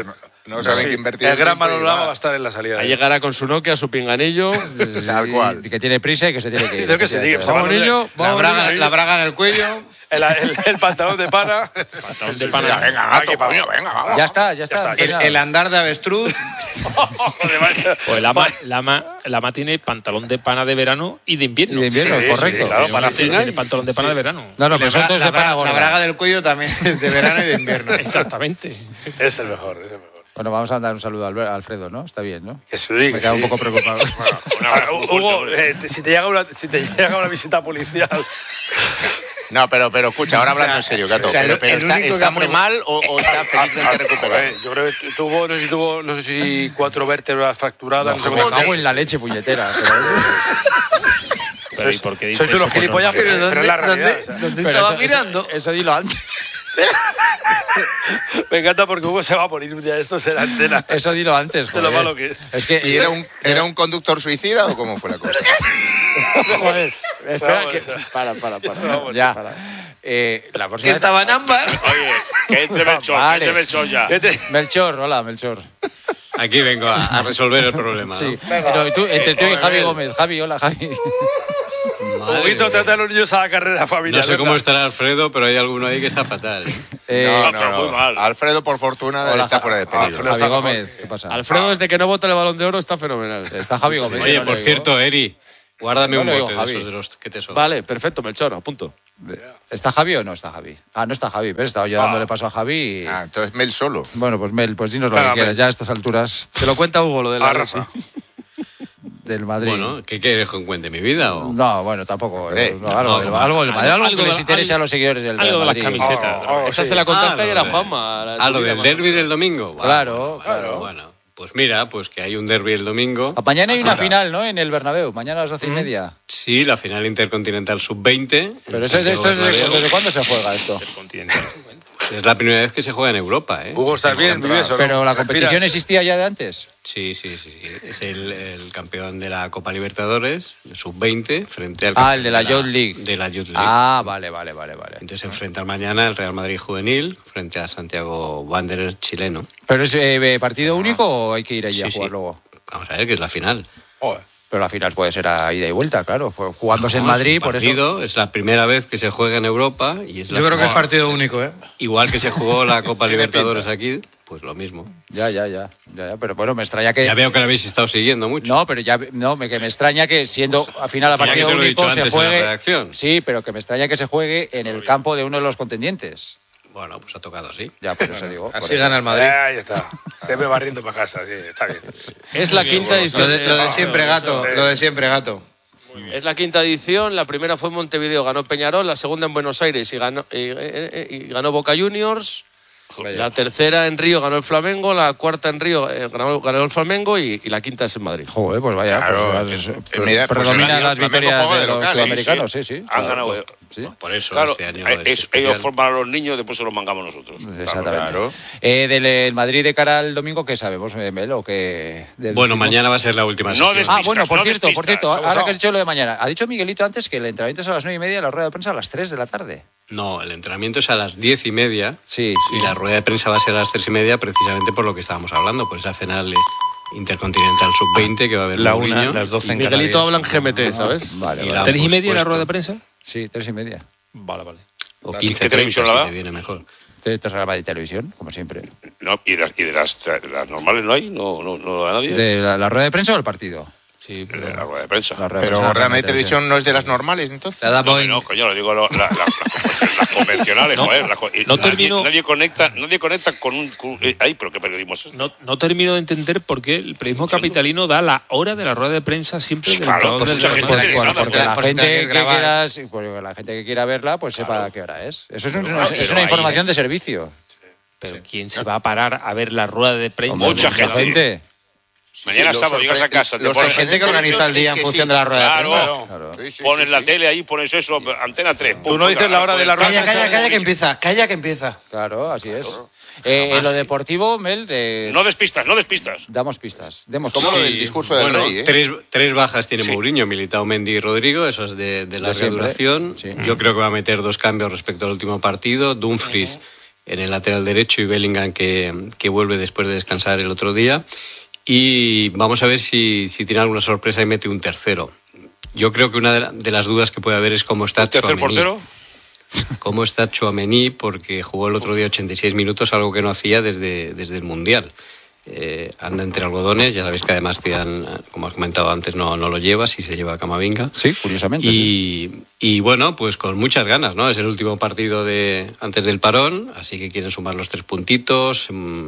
S4: No saben
S2: Sí,
S4: que invertir
S2: el gran
S4: tiempo y
S2: Manolo Lama
S4: va.
S2: va a estar en la salida.
S8: Ahí llegará con su Nokia, su pinganillo.
S4: Tal cual.
S1: Que tiene prisa y que se tiene que ir.
S2: Creo que se diga,
S8: Vamos, niño,
S6: La
S8: vamos,
S6: braga,
S8: niño.
S6: la braga en el cuello.
S2: El, el- el pantalón de pana.
S8: Pantalón de pana.
S4: Venga, venga, gato,
S2: Aquí,
S4: coño, venga, vamos.
S1: Ya está, ya está.
S2: está.
S1: no pasa
S6: El,
S1: nada.
S6: el andar de avestruz.
S8: Pues Lama, Lama, Lama tiene pantalón de pana de verano y de invierno.
S1: Y de invierno,
S2: Sí,
S1: correcto.
S2: sí, claro,
S1: Sí,
S2: para
S1: sí,
S8: Tiene
S1: sí.
S8: tiene pantalón de pana de verano.
S1: No, no,
S6: La,
S1: pero son
S6: bra-
S1: todos
S6: la
S1: de pana
S6: bra- la
S1: gorda.
S6: braga del cuello también es de verano y de invierno.
S8: Exactamente.
S2: Es el mejor, es el mejor.
S1: Bueno, vamos a dar un saludo a Albe- a Alfredo, ¿no? Está bien, ¿no?
S2: Que se diga,
S1: Me queda un
S2: sí.
S1: poco preocupado.
S7: Un abrazo
S2: Ah,
S7: muy fuerte,
S2: Hugo,
S7: hombre.
S2: eh, te- si, te llega una, si te llega una visita policial.
S4: No, pero, pero escucha, ahora hablando en serio, Gato.
S6: o sea, el-
S4: pero pero
S6: el
S4: está,
S6: único
S4: está
S6: que
S4: muy
S6: apro-
S4: mal o, o está felizmente recuperado.
S2: Joder, yo creo que tuvo, no sé si tuvo, no sé si cuatro vértebras fracturadas. No, sé
S1: Me
S2: cómo-
S1: cago en la leche, puñetera. Pero,
S8: Pero ¿y por qué dices
S2: Sois unos
S8: eso? Pues
S2: gilipollas,
S8: no,
S2: pero, pero es la realidad. o sea.
S6: ¿Dónde
S1: pero
S6: estaba
S1: eso-
S6: mirando?
S1: Eso, eso dilo antes.
S2: Me encanta porque Hugo se va a morir un día de estos en la antena.
S1: Eso dilo antes,
S2: De lo
S1: joder.
S2: malo que es.
S1: Es que...
S4: ¿Y era un, era un conductor suicida o cómo fue la cosa?
S1: Joder, espera
S2: Vamos,
S1: que...
S2: eso.
S1: Para, para, para.
S2: Vamos,
S1: ya.
S2: para.
S1: Eh, la
S6: Que
S1: próxima...
S6: estaba en ámbar.
S7: Oye, que entre Melchor,
S1: Vale.
S7: que entre Melchor ya.
S2: Vete.
S1: Melchor, hola, Melchor.
S9: Aquí vengo a, a resolver el problema.
S1: Sí.
S9: ¿no?
S1: Pero tú, entre tú y
S4: Joder.
S1: Javi Gómez. Javi, hola, Javi.
S9: Madre
S2: Huguito,
S9: mía.
S2: trata a los niños a la carrera familiar.
S9: No sé cómo
S2: ¿verdad?
S9: estará Alfredo, pero hay alguno ahí que está fatal.
S1: Eh,
S7: No,
S4: No,
S7: pero
S4: no,
S7: muy mal.
S4: Alfredo, por fortuna,
S1: Hola,
S4: está
S1: Ja-
S4: fuera de peligro.
S2: Alfredo.
S1: Javi Gómez, ¿qué pasa?
S8: Alfredo, desde que no vota el Balón de Oro, está fenomenal.
S1: Está Javi Gómez.
S9: Oye,
S1: no le
S9: por
S1: oigo.
S9: cierto, Eri, guárdame
S1: No
S9: un
S1: le oigo,
S9: bote de
S1: Javi.
S9: esos de los que te sobran.
S8: Vale, perfecto, Melchor, a punto.
S1: ¿Está Javi o no está Javi? Ah, no está Javi, pero estaba yo dándole paso a Javi y...
S4: Ah, entonces Mel solo.
S1: Bueno, pues Mel, pues dinos lo
S2: Venga,
S1: que quieras,
S2: Mel.
S1: ya a estas alturas
S8: Te lo cuenta Hugo, lo de la
S2: Ah,
S8: leche.
S2: Rafa.
S1: del Madrid.
S9: Bueno, ¿qué quieres que cuente? ¿Mi vida o...?
S1: No, bueno, tampoco. eh,
S4: Eh,
S1: no, algo, del-
S9: no,
S1: algo del Madrid, algo,
S8: algo
S1: que
S8: de
S1: les
S8: la-
S1: interese
S8: algo-
S1: a los seguidores del Real
S8: Algo de las
S1: Madrid.
S8: camisetas.
S2: Oh, oh,
S8: Esa
S2: sí.
S8: se la contaste
S9: Ah,
S8: ayer
S9: lo
S8: a
S9: de-
S8: Juanma. la
S9: Ah, lo
S8: tuya,
S9: del
S8: más
S9: derby
S8: o menos.
S9: del domingo. Vale.
S1: Claro, claro.
S9: Bueno, pues mira, pues que hay un derby el domingo.
S1: Mañana hay una
S4: Anda.
S1: final, ¿no? En el Bernabéu, mañana a las doce y media.
S9: Sí, la final intercontinental sub veinte.
S1: Pero eso, esto es de- ¿desde cuándo se juega esto?
S9: Es la primera vez que se juega en Europa, ¿eh?
S2: Hugo, ¿estás bien? ¿Vives o no?
S1: Pero la competición
S2: ¿Respiras?
S1: existía ya de antes.
S9: Sí, sí, sí. Es el, el campeón de la Copa Libertadores, de sub veinte, frente al...
S1: Ah, el de la
S9: campeón
S1: Youth League.
S9: De la Youth League.
S1: Ah, vale, vale, vale, vale.
S9: Entonces se enfrenta mañana el Real Madrid juvenil frente a Santiago Wanderers chileno.
S1: ¿Pero es eh, partido único o hay que ir allí
S9: Sí,
S1: a jugar
S9: sí.
S1: luego?
S9: Vamos a ver, que es la final.
S2: Joder.
S1: Pero la final puede ser a ida y vuelta, claro. Pues jugándose en
S9: Vamos,
S1: Madrid,
S9: un
S1: por eso.
S9: partido, es la primera vez que se juega en Europa y es la
S6: Yo creo que es
S9: final.
S6: partido único, ¿eh?
S9: Igual que se jugó la Copa
S4: Tiene
S9: Libertadores aquí, pues lo mismo.
S1: Ya, ya, ya, ya, ya. Pero bueno, me extraña que.
S9: Ya veo que lo habéis estado siguiendo mucho.
S1: No, pero ya no, me, que me extraña que siendo al final a
S9: Ya que
S1: partido
S9: te lo he
S1: único
S9: dicho
S1: se
S9: antes en la
S1: juegue.
S9: redacción.
S1: Sí, pero que me extraña que se juegue en el campo de uno de los contendientes.
S9: Bueno, pues ha tocado así.
S1: Ya, por eso digo. por
S6: Así
S1: eso.
S6: gana el Madrid.
S2: Eh, ahí está. Siempre barriendo para casa, sí, está bien.
S8: Es la quinta
S6: Lo
S8: edición.
S6: de, lo de siempre, gato.
S2: eso.
S6: Lo de siempre, gato.
S8: Es la quinta edición. La primera fue en Montevideo, ganó Peñarol. La segunda en Buenos Aires y ganó, y, y- y ganó Boca Juniors. La tercera en Río ganó el Flamengo. La cuarta en Río eh, ganó, ganó el Flamengo. Y, y la quinta es en Madrid.
S1: Joder, pues vaya.
S4: Claro,
S1: pues,
S4: que-
S1: pues,
S4: mira, pues
S1: predominan
S4: el año
S1: las
S4: Flamengo
S1: victorias
S4: juega
S1: de
S4: de
S1: los
S4: local,
S1: sudamericanos, sí, sí.
S7: Han
S1: claro,
S7: ganado. eh.
S1: sí.
S9: Por eso
S7: Claro,
S9: este año
S7: eh,
S9: es
S7: es-
S9: especial.
S7: ellos forman a los niños, después se los mangamos nosotros.
S1: Exactamente.
S4: Claro.
S1: Eh, del el Madrid de cara al domingo, ¿qué sabemos, eh, Mel? ¿O qué del-
S9: Bueno, mañana va a ser la última
S7: No
S9: sesión.
S7: des-
S1: Ah, bueno, por
S7: no
S1: cierto, por
S7: despistas,
S1: cierto,
S7: no,
S1: ahora
S7: no.
S1: que has dicho lo de mañana, ha dicho Miguelito antes que el entrenamiento es a las nueve y media y la rueda de prensa a las tres de la tarde.
S9: No, el entrenamiento es a las diez y media.
S1: Sí, sí.
S9: Y la rueda de prensa va a ser a las tres y media precisamente por lo que estábamos hablando, por esa final eh, intercontinental sub veinte que va a haber
S6: La
S9: Mourinho.
S6: una, las doce en
S8: Miguelito
S6: Canarias.
S8: habla en G M T, ¿sabes?
S1: Vale,
S9: Y
S1: vale.
S9: la-
S8: ¿Tres y
S9: hemos
S8: media en la
S9: puesto.
S8: rueda de prensa?
S1: Sí, tres y media.
S8: Vale, vale.
S9: O
S7: ¿Qué
S9: quince
S7: televisión
S9: treinta,
S7: la
S9: si
S7: da?
S9: te viene mejor.
S1: Te de televisión, como siempre.
S7: No, y de las, y de las, de las normales no hay, no, no, no lo da nadie.
S1: ¿De la, la rueda de prensa o el partido?
S8: Sí,
S7: De la rueda de prensa.
S1: La rueda de
S4: Pero
S1: prensa,
S4: realmente
S1: la
S4: televisión no es de las normales, entonces.
S6: Se da
S7: No,
S6: Boeing.
S7: no, coño, lo digo lo- la- la- las, las convencionales,
S8: No,
S7: joder. las co- y
S8: no
S7: nadie,
S8: termino-
S7: nadie conecta, nadie conecta con un. con- eh, ay, pero qué periodismo es.
S8: No, no termino de entender por qué el periodismo capitalino da la hora de la rueda de prensa siempre
S7: Pues
S8: del
S7: claro,
S8: entrenador
S7: pues
S8: del
S7: mucha
S8: Real
S7: gente
S8: Madrid.
S7: interesada,
S1: Porque, porque
S7: porque
S1: la
S6: por si
S1: gente
S6: te
S1: que
S6: quieres grabar.
S1: quiera, sí, porque la gente que quiera verla, pues sepa qué hora es. Eso es, un-
S7: Pero
S1: es
S7: claro,
S1: una
S7: pero
S1: información de servicio.
S8: Pero ¿quién se va a parar a ver la rueda de prensa?
S7: Mucha
S1: Mucha
S7: gente.
S1: gente.
S7: Mañana
S4: Sí, lo
S7: sábado llegas a
S4: sorpre-
S7: casa, te
S4: lo
S7: pones,
S6: Hay gente que organiza el día en
S4: Es que
S6: función
S4: sí.
S6: de la rueda de
S7: Claro.
S6: prensa.
S1: Claro.
S4: Sí, sí,
S7: pones
S4: sí,
S7: la
S4: sí.
S7: tele ahí, pones eso, antena tres.
S2: Tú no dices la hora de la rueda de
S6: Calla,
S2: prensa.
S6: calla, calla que empieza. Calla que empieza.
S1: Claro, así es. Eh, en lo deportivo, Mel, eh,
S7: No despistas, no despistas.
S1: damos pistas. Demos
S4: Como lo
S1: pistas.
S4: del discurso del
S9: Bueno,
S4: rey, ¿eh?
S9: tres, tres bajas tiene
S7: Sí.
S9: Mourinho, Militao, Mendy y Rodrigo, eso es de, de larga
S1: siempre,
S9: duración.
S1: sí.
S9: Yo creo que va a meter dos cambios respecto al último partido. Dumfries en el lateral derecho y Bellingham que, que vuelve después de descansar el otro día. Y vamos a ver si, si tiene alguna sorpresa y mete un tercero. Yo creo que una de, la, de las dudas que puede haber es cómo está
S7: ¿Tercer portero?
S9: Cómo está Tchouaméni, porque jugó el otro día ochenta y seis minutos, algo que no hacía desde, desde el Mundial. Eh, anda entre algodones, ya sabéis que además Zidane, como has comentado antes, no, no lo lleva, si se lleva a Camavinga.
S1: Sí, curiosamente.
S9: Y, sí. y bueno, pues con muchas ganas, ¿no? Es el último partido de antes del parón, así que quieren sumar los tres puntitos.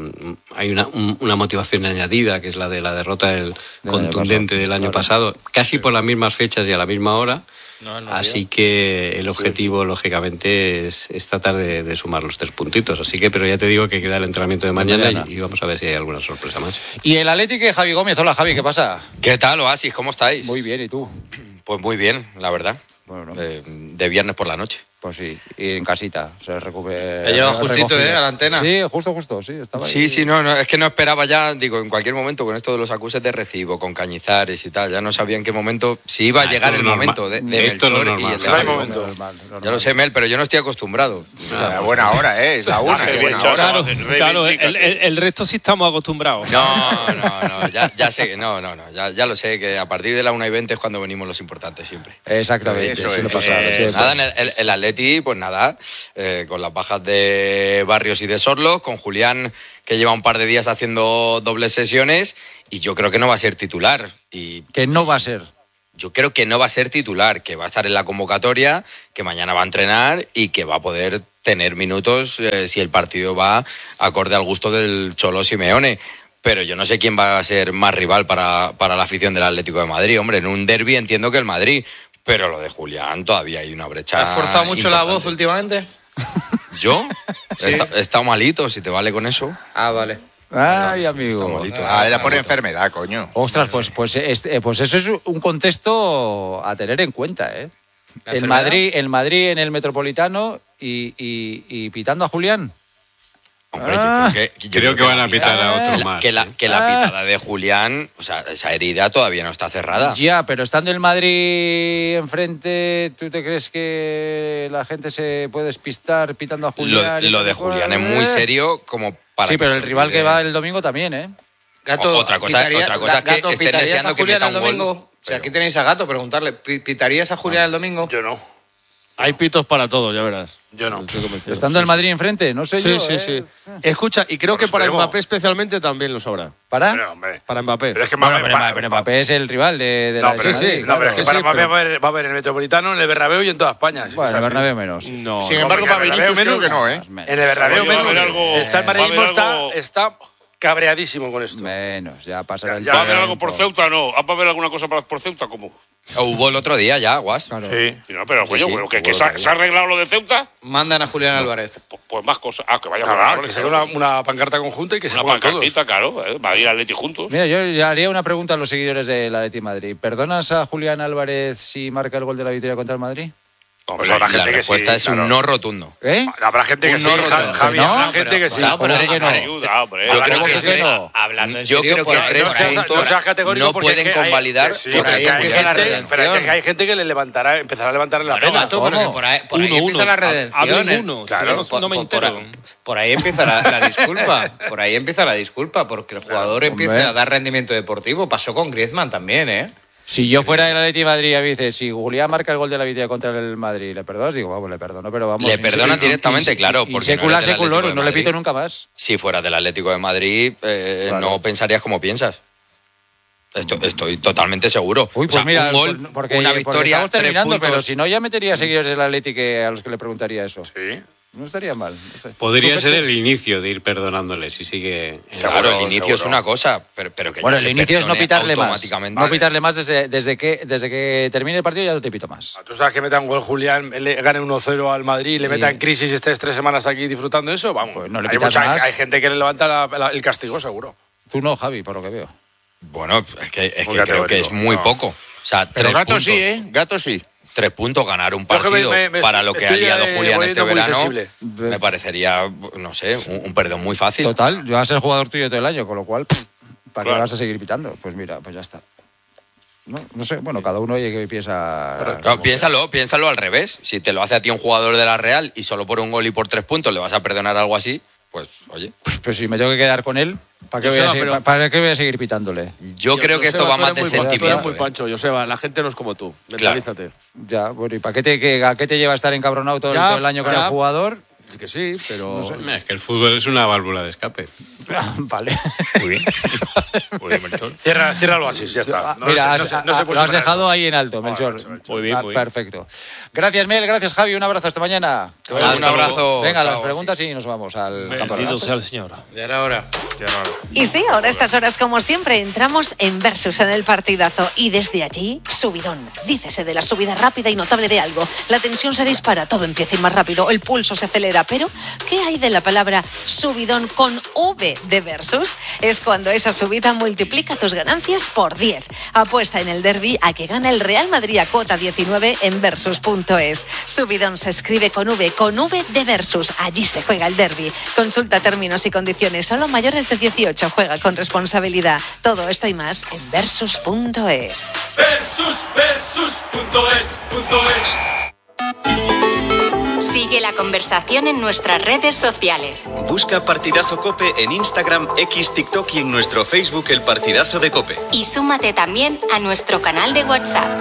S9: Hay una, una motivación añadida, que es la de la derrota del de contundente del año claro. pasado, casi por las mismas fechas y a la misma hora. No, no, así que el objetivo, sí. lógicamente, es, es tratar de, de sumar los tres puntitos. Así que, pero ya te digo que queda el entrenamiento de mañana, mañana. Y, y vamos a ver si hay alguna sorpresa más.
S1: Y el Atlético de Javi Gómez. Hola, Javi, ¿qué pasa?
S10: ¿Qué tal, Oasis? ¿Cómo estáis?
S1: Muy bien, ¿y tú?
S10: Pues muy bien, la verdad.
S1: Bueno, no.
S10: de, de viernes por la noche.
S1: Pues sí, y en casita. Se recupera.
S6: Ha llegado justito, ¿eh? A la antena.
S1: Sí, justo, justo, sí. Estaba
S10: sí,
S1: ahí.
S10: sí, no, no, es que no esperaba ya, digo, en cualquier momento con esto de los acuses de recibo, con Cañizares y tal, ya no sabía en qué momento, si iba a ah, llegar el normal. momento de, de
S9: esto
S10: Melchor
S9: lo
S10: y el de
S9: Javi.
S10: Momento. Normal, normal. Ya lo sé, Mel, pero yo no estoy acostumbrado.
S4: Ah, buena hora, ¿eh? Es la una.
S8: Ah,
S4: buena
S8: hora.
S5: Claro, claro el, el, el resto sí estamos acostumbrados.
S10: No, no, no, ya, ya sé, no, no, no, ya, ya lo sé, que a partir de la una y veinte es cuando venimos los importantes siempre.
S1: Exactamente,
S4: eso
S1: sí,
S4: es.
S1: lo pasa,
S10: Eh, nada, en el, el, el Atleti, pues nada, eh, con las bajas de Barrios y de Sorlos, con Julián, que lleva un par de días haciendo dobles sesiones, y yo creo que no va a ser titular. Y
S1: que no va a ser.
S10: Yo creo que no va a ser titular, que va a estar en la convocatoria, que mañana va a entrenar y que va a poder tener minutos eh, si el partido va acorde al gusto del Cholo Simeone. Pero yo no sé quién va a ser más rival para, para la afición del Atlético de Madrid. Hombre, en un derbi entiendo que el Madrid, pero lo de Julián todavía hay una brecha.
S6: ¿Has forzado mucho
S10: importante.
S6: la voz últimamente?
S10: ¿Yo?
S6: Sí.
S10: He, esta, he estado malito, si te vale con eso.
S6: Ah, vale.
S1: Ay, amigo.
S4: Ah, era por enfermedad, coño.
S1: Ostras, pues, pues, este, pues eso es un contexto a tener en cuenta, ¿eh? El Madrid, el Madrid en el Metropolitano y, y, y pitando a Julián.
S10: Hombre, ah, yo creo que, yo
S9: creo que, que van a pitar a otro
S10: la,
S9: más.
S10: Que la,
S9: ¿eh?
S10: que la pitada de Julián, o sea, esa herida todavía no está cerrada.
S1: Ya, pero estando el Madrid enfrente, ¿tú te crees que la gente se puede despistar pitando a Julián?
S10: Lo, lo de Julián es muy serio como para...
S1: Sí, pero el rival que va el domingo también, ¿eh?
S10: Gato, otra cosa,
S6: pitaría,
S10: otra cosa
S6: Gato,
S10: es que estén deseando que meta un gol.
S6: Domingo? O sea, aquí tenéis a Gato, preguntarle, ¿pitarías a Julián el domingo?
S8: Yo no.
S2: Hay pitos para todos, ya verás.
S8: Yo no.
S1: Estando el Madrid enfrente, no sé
S2: sí,
S1: yo.
S2: Sí,
S1: eh.
S2: sí, sí. Escucha, y creo
S8: Por
S2: que para
S8: supremo.
S2: Mbappé especialmente también lo sabrá.
S1: ¿Para?
S8: Pero, hombre.
S2: Para Mbappé.
S8: Pero es que
S1: Bueno,
S8: Mbappé,
S1: pero,
S8: pa-
S1: pero Mbappé es el rival de, de
S8: No,
S1: la
S8: pero
S1: de
S8: sí,
S1: Madrid,
S8: no,
S1: claro.
S8: pero es que
S2: sí,
S8: para
S2: sí,
S8: Mbappé
S2: pero-
S8: va a haber- va a haber en el Metropolitano, en el Bernabéu y en toda España.
S1: Bueno,
S8: O
S1: el
S8: sea,
S1: Bernabéu menos.
S2: No.
S4: Sin
S8: no,
S4: embargo,
S8: porque
S4: para
S8: el
S4: Vinicius
S8: Bernabéu
S4: creo que no, ¿eh?
S1: Menos.
S8: En el Bernabéu
S7: Va a haber
S8: menos.
S7: algo-
S8: El San
S7: va a haber
S8: Madridismo está,
S7: algo-
S8: está cabreadísimo con esto.
S1: Menos, ya pasará el
S7: ¿Va a haber
S1: tiempo.
S7: algo por Ceuta? No. ¿Va a haber alguna cosa para- por Ceuta? ¿Cómo?
S10: Hubo el otro día ya, Guas.
S1: Claro.
S8: Sí.
S7: Sí, no, pero, coño,
S10: sí,
S7: bueno, que,
S10: hubo
S7: que se,
S10: otro
S7: ha,
S10: día.
S7: se ha arreglado lo de Ceuta,
S6: Mandan a Julián Álvarez.
S7: pues, pues más cosas. Ah, que vaya a
S8: Claro,
S7: jugar.
S8: que se haga una, una pancarta conjunta y que se
S7: Una
S8: jueguen todos.
S7: pancartita, claro. Eh, Madrid y Atleti juntos.
S1: Mira, yo ya haría una pregunta a los seguidores del Atleti Madrid. ¿Perdonas a Julián Álvarez si marca el gol de la victoria contra el Madrid?
S8: Pues
S10: La,
S8: habrá
S10: la
S8: gente que
S10: respuesta
S8: sí,
S10: es
S8: claro.
S10: un no rotundo.
S1: ¿Eh?
S8: Habrá gente que
S10: Un
S8: sí,
S10: no
S8: Ja-
S10: rotundo.
S8: Javi,
S1: ¿No?
S8: habrá gente que sí.
S1: pero- ¿cómo que no?
S7: Ayuda, hombre.
S10: Yo
S7: Habrá
S10: creo
S7: gente
S10: que
S1: que no.
S6: Hablando en
S10: Yo
S6: serio,
S10: creo
S6: por
S10: que
S6: ahí-
S10: tres
S8: No seas-
S10: puntos
S8: no seas categórico
S10: no
S8: porque
S10: pueden
S8: es que hay-
S10: convalidar.
S8: que sí,
S6: por
S8: pero
S6: ahí
S8: es que hay
S6: empieza la
S8: gente-
S6: redención.
S8: pero es que hay gente que le levantará, empezará a levantar en la
S6: Claro,
S8: pena.
S6: Gato, pero que por ahí, por ahí
S5: Uno,
S6: empieza
S5: uno.
S6: la redención.
S5: Hablen
S6: ¿eh?
S5: uno, si
S8: Claro,
S5: no,
S6: Por,
S5: no me
S6: por-
S5: entero.
S6: por- por ahí empieza la, la disculpa. Por ahí empieza la disculpa, porque el jugador empieza
S1: hombre.
S6: a dar rendimiento deportivo. Pasó con Griezmann también, ¿eh?
S1: Si yo fuera del Atleti Madrid y dice, si Julián marca el gol de la victoria contra el Madrid, ¿le perdonas? Digo, vamos, le perdono, pero vamos.
S10: Le
S1: in-
S10: perdonas
S1: in-
S10: directamente,
S1: in-
S10: claro,
S1: in-
S10: porque
S1: secula
S10: no eres del
S1: seculorum,
S10: Atlético de
S1: no le
S10: Madrid.
S1: pito nunca más.
S10: Si fueras del Atlético de Madrid, eh,
S1: Claro.
S10: no pensarías como piensas. Esto- estoy totalmente seguro.
S1: Uy,
S10: O
S1: pues
S10: sea,
S1: mira,
S10: un gol,
S1: por- porque,
S10: una
S1: porque
S10: victoria,
S1: estamos
S10: tres
S1: terminando,
S10: puntos.
S1: pero si no ya metería seguidores del Atleti que a los que le preguntaría eso.
S8: Sí.
S1: No estaría mal. No sé.
S9: Podría
S1: ¿Tú
S9: ser
S1: qué-
S9: el inicio de ir perdonándole si sigue. en la-
S10: Claro, el
S8: Seguro,
S10: inicio es
S8: seguro.
S10: una cosa, pero, pero que
S1: Bueno,
S10: ya
S1: el
S10: se
S1: inicio es no
S10: perdone
S1: pitarle más.
S10: automáticamente.
S1: No pitarle más desde, desde, que, desde que termine el partido, ya no te pito más.
S8: Tú sabes que meta un gol Julián, le gane uno cero al Madrid, le meta
S1: Sí.
S8: en crisis y estés tres semanas aquí disfrutando de eso, vamos.
S1: Pues no le
S8: hay,
S1: pitas
S8: mucha-
S1: más.
S8: hay gente que le levanta la- la- el castigo, seguro.
S1: Tú no, Javi, por lo que veo.
S10: Bueno, es que, es
S8: Muy
S10: que creo que
S8: categórico.
S10: es muy
S8: No.
S10: poco. O sea,
S4: Pero
S10: tres
S4: Gato
S10: puntos,
S4: sí, ¿eh? Gato sí.
S10: Tres puntos ganar un
S8: Yo que me-
S10: partido
S8: me- me
S10: para
S8: estoy-
S10: lo que ha
S8: estoy,
S10: liado
S8: eh,
S10: Julián este
S8: volviendo muy
S10: verano
S8: sensible.
S10: me parecería, no sé, un, un perdón muy fácil.
S1: Total, yo voy a ser jugador tuyo todo el año, con lo cual, pff, ¿para qué
S7: Claro.
S1: vas a seguir pitando? Pues mira, pues ya está. No, no sé, bueno, cada uno oye que piensa...
S10: Pero, claro, piénsalo, piénsalo al revés. Si te lo hace a ti un jugador de la Real y solo por un gol y por tres puntos le vas a perdonar algo así, pues, oye.
S1: Pues si me tengo que quedar con él, ¿para qué, voy a, seguir, pero... ¿para qué voy a seguir pitándole?
S10: Yo, Yo creo que esto va más de sentimiento.
S8: Tú eres muy pancho, Joseba, la gente no es como tú. Mentalízate.
S1: Claro. Ya, bueno, ¿y para qué te, que, a qué te lleva a estar encabronado todo, ya, todo el año con ya. el jugador?
S8: Es que sí, pero...
S9: No sé. Es que el fútbol es una válvula de escape.
S1: Vale.
S9: Muy bien. Muy bien, Melchor.
S2: Cierra, ciérralo así, ya está.
S1: No, Mira, no se, no se, no se
S2: a,
S1: lo has dejado eso. Ahí en alto, Melchor.
S2: Melchor.
S9: Muy bien, muy bien.
S1: Perfecto. Gracias, Mel, gracias, Javi. Un abrazo, hasta mañana.
S10: Hasta un abrazo.
S1: Venga,
S10: chao,
S1: las preguntas sí. y nos vamos al campo.
S5: Bendito sea el Señor.
S8: Ya era hora. Ya era hora.
S11: Y sí, ahora a estas horas, como siempre, entramos en Versus, en el partidazo. Y desde allí, subidón. Dícese de la subida rápida y notable de algo. La tensión se dispara, todo empieza a ir más rápido, el pulso se acelera. Pero, ¿qué hay de la palabra subidón con V de Versus? Es cuando esa subida multiplica tus ganancias por diez. Apuesta en el derbi a que gane el Real Madrid a cota diecinueve en versus punto es. Subidón se escribe con V, con V de Versus. Allí se juega el derbi. Consulta términos y condiciones. Solo mayores de dieciocho. Juega con responsabilidad. Todo esto y más en versus punto es.
S12: Versus, versus punto es, punto es.
S13: Sigue la conversación en nuestras redes sociales.
S14: Busca Partidazo COPE en Instagram, X, TikTok y en nuestro Facebook El Partidazo de COPE.
S13: Y súmate también a nuestro canal de WhatsApp.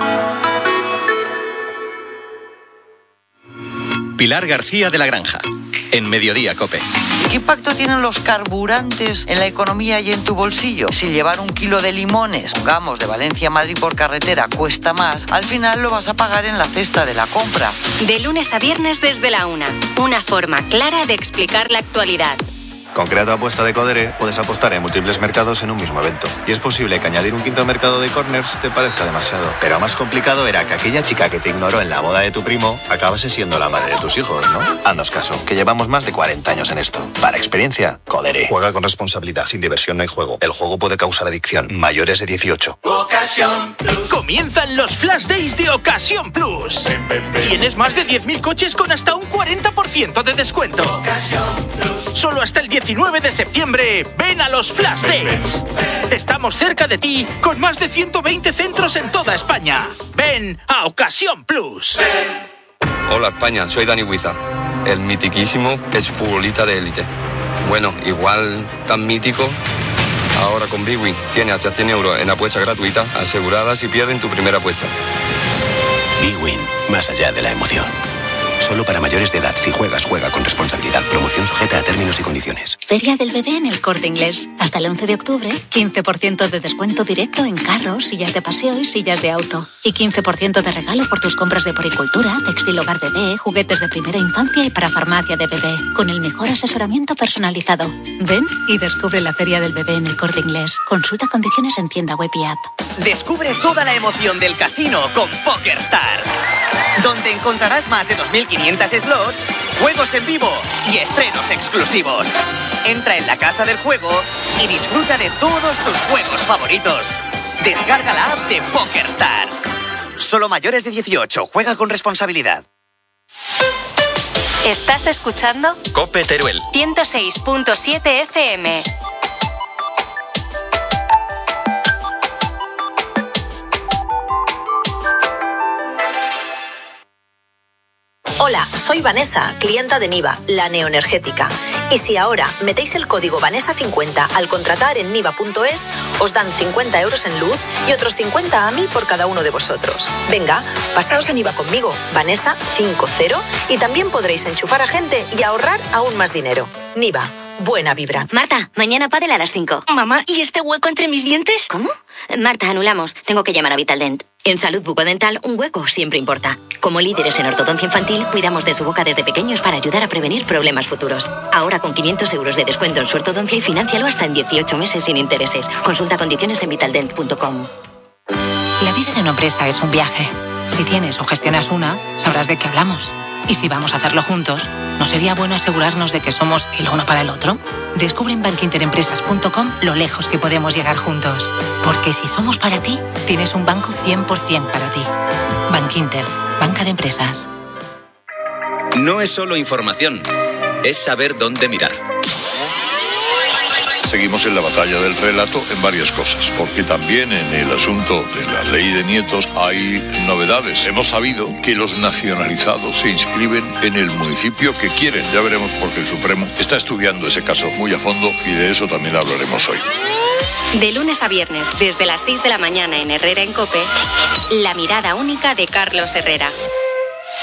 S14: Pilar García de la Granja, en Mediodía COPE.
S15: ¿Qué impacto tienen los carburantes en la economía y en tu bolsillo? Si llevar un kilo de limones, vamos, de Valencia a Madrid por carretera cuesta más, al final lo vas a pagar en la cesta de la compra.
S13: De lunes a viernes desde la una. Una forma clara de explicar la actualidad.
S16: Con Creato Apuesta de Codere puedes apostar en múltiples mercados en un mismo evento. Y es posible que añadir un quinto mercado de corners te parezca demasiado. Pero más complicado era que aquella chica que te ignoró en la boda de tu primo acabase siendo la madre de tus hijos, ¿no? Haznos caso, que llevamos más de cuarenta años en esto. Para experiencia, Codere. Juega con responsabilidad, sin diversión no hay juego. El juego puede causar adicción. Mayores de dieciocho.
S12: Ocasión Plus.
S17: Comienzan los Flash Days de Ocasión Plus. Ven, ven, ven. Tienes más de diez mil coches con hasta un cuarenta por ciento de descuento.
S12: Ocasión Plus.
S17: Solo hasta el diecinueve de septiembre, ven a los Flash Days. Estamos cerca de ti con más de ciento veinte centros en toda España. Ven a Ocasión Plus.
S18: Hola España, soy Dani Huiza, el mitiquísimo exfutbolista de élite. Bueno, igual tan mítico. Ahora con Bwin tiene hasta cien euros en apuesta gratuita asegurada si pierden tu primera apuesta.
S19: Bwin, más allá de la emoción. Solo para mayores de edad. Si juegas, juega con responsabilidad. Promoción sujeta a términos y condiciones.
S20: Feria del Bebé en El Corte Inglés. Hasta el once de octubre, quince por ciento de descuento directo en carros, sillas de paseo y sillas de auto. Y quince por ciento de regalo por tus compras de poricultura, textil hogar bebé, juguetes de primera infancia y para farmacia de bebé. Con el mejor asesoramiento personalizado. Ven y descubre la Feria del Bebé en El Corte Inglés. Consulta condiciones en tienda web y app.
S21: Descubre toda la emoción del casino con PokerStars, donde encontrarás más de dos mil quinientos slots, juegos en vivo y estrenos exclusivos. Entra en la casa del juego y disfruta de todos tus juegos favoritos. Descarga la app de PokerStars. Solo mayores de dieciocho. Juega con responsabilidad.
S13: ¿Estás escuchando?
S14: COPE Teruel.
S13: ciento seis punto siete F M.
S22: Hola, soy Vanessa, clienta de Niva, la neoenergética. Y si ahora metéis el código Vanessa cincuenta al contratar en niva punto es, os dan cincuenta euros en luz y otros cincuenta a mí por cada uno de vosotros. Venga, pasaos a Niva conmigo, Vanessa cincuenta, y también podréis enchufar a gente y ahorrar aún más dinero. Niva, buena vibra.
S23: Marta, mañana pádel a las cinco.
S24: Mamá, ¿y este hueco entre mis dientes?
S23: ¿Cómo? Marta, anulamos. Tengo que llamar a Vitaldent. En salud bucodental, un hueco siempre importa. Como líderes en ortodoncia infantil, cuidamos de su boca desde pequeños para ayudar a prevenir problemas futuros. Ahora con quinientos euros de descuento en su ortodoncia y financialo hasta en dieciocho meses sin intereses. Consulta condiciones en vitaldent punto com.
S25: La vida de una empresa es un viaje. Si tienes o gestionas una, sabrás de qué hablamos. Y si vamos a hacerlo juntos, ¿no sería bueno asegurarnos de que somos el uno para el otro? Descubre en bankinterempresas punto com lo lejos que podemos llegar juntos. Porque si somos para ti, tienes un banco cien por ciento para ti. Bankinter, banca de empresas.
S14: No es solo información, es saber dónde mirar.
S2: seguimos en la batalla del relato en varias cosas, porque también en el asunto de la ley de nietos hay novedades. Hemos sabido que los nacionalizados se inscriben en el municipio que quieren. Ya veremos porque el Supremo está estudiando ese caso muy a fondo y de eso también hablaremos hoy.
S13: De lunes a viernes, desde las seis de la mañana en Herrera en COPE, la mirada única de Carlos Herrera.